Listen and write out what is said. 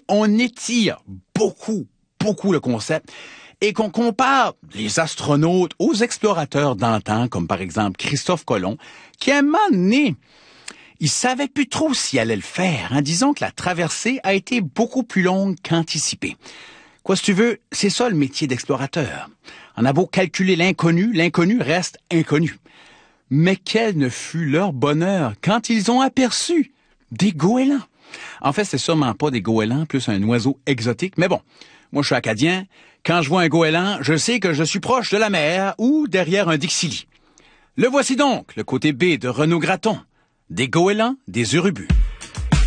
on étire beaucoup le concept et qu'on compare les astronautes aux explorateurs d'antan, comme par exemple Christophe Colomb, qui à un moment donné, il savait plus trop s'il allait le faire. Disons que la traversée a été beaucoup plus longue qu'anticipée. Quoi, si tu veux, c'est ça le métier d'explorateur. On a beau calculer l'inconnu reste inconnu. Mais quel ne fut leur bonheur quand ils ont aperçu des goélands. En fait, c'est sûrement pas des goélands, plus un oiseau exotique. Mais bon, moi je suis acadien. Quand je vois un goéland, je sais que je suis proche de la mer ou derrière un dixili. Le voici donc, le côté B de Renaud Gratton. Des goélands, des urubus.